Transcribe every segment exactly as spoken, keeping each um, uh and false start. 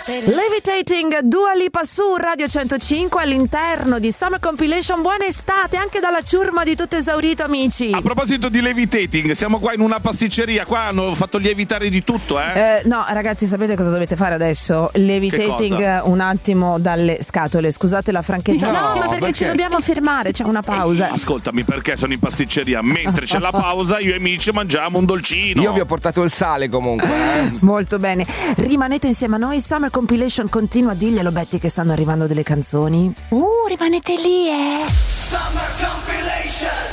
Levitating, Dua Lipa su Radio centocinque all'interno di Summer Compilation. Buona estate anche dalla ciurma di Tutto Esaurito, amici. A proposito di levitating, siamo qua in una pasticceria, qua hanno fatto lievitare di tutto, eh? eh no, ragazzi, sapete cosa dovete fare adesso? Levitating un attimo dalle scatole, scusate la franchezza. No, no ma perché, perché ci dobbiamo fermare, c'è una pausa. Ascoltami, perché sono in pasticceria? Mentre c'è la pausa, io e amici mangiamo un dolcino. Io vi ho portato il sale comunque, eh? Molto bene, rimanete insieme a noi. Summer Compilation continua, diglielo Betty che stanno arrivando delle canzoni. Uh, rimanete lì, eh. Summer Compilation.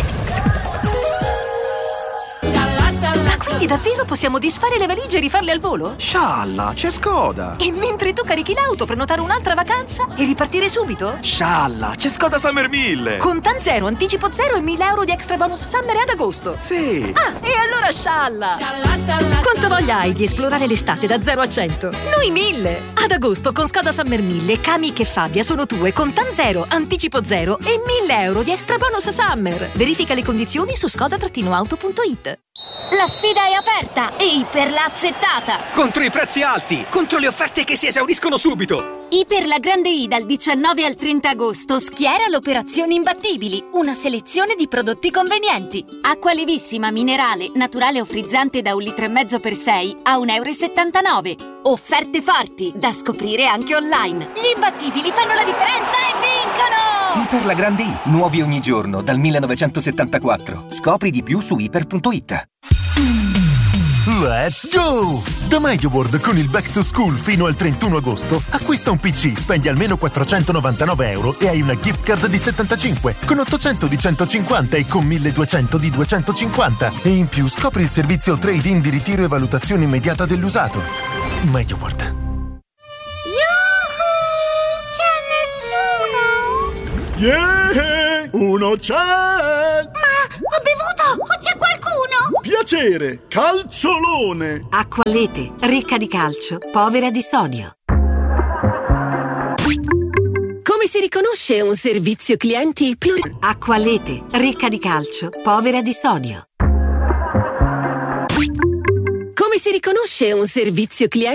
Ma quindi davvero possiamo disfare le valigie e rifarle al volo? Scialla, c'è Skoda. E mentre tu carichi l'auto, prenotare un'altra vacanza e ripartire subito? Scialla, c'è Skoda Summer mille. Contan zero, anticipo zero e mille euro di extra bonus summer ad agosto. Sì. Ah, e allora scialla. Scialla, scialla. Quanto voglia hai di esplorare l'estate da zero a cento? Noi mille. Ad agosto con Skoda Summer mille, Cami e Fabia sono tue. Contan zero, anticipo zero e mille euro di extra bonus summer. Verifica le condizioni su skoda auto punto it. La sfida è aperta e Iper l'ha accettata! Contro i prezzi alti! Contro le offerte che si esauriscono subito! Iper la Grande I dal diciannove al trenta agosto schiera l'operazione Imbattibili, una selezione di prodotti convenienti. Acqua levissima, minerale, naturale o frizzante da un litro e mezzo per sei a un euro e settantanove. Offerte forti, da scoprire anche online. Gli imbattibili fanno la differenza e vincono! Iper la Grande I, nuovi ogni giorno, dal millenovecentosettantaquattro. Scopri di più su iper punto it. Let's go! Da MediaWorld con il Back to School fino al trentuno agosto acquista un P C, spendi almeno quattrocentonovantanove euro e hai una gift card di settantacinque con ottocento di centocinquanta e con milleduecento di duecentocinquanta e in più scopri il servizio trade-in di ritiro e valutazione immediata dell'usato. MediaWorld. Yuhu! C'è nessuno? Yeah! Uno c'è! Ma ho bevuto! O c'è qualcuno? Piacere, calciolone! Acqualete, ricca di calcio, povera di sodio. Come si riconosce un servizio clienti pluri... Acqualete, ricca di calcio, povera di sodio. Come si riconosce un servizio clienti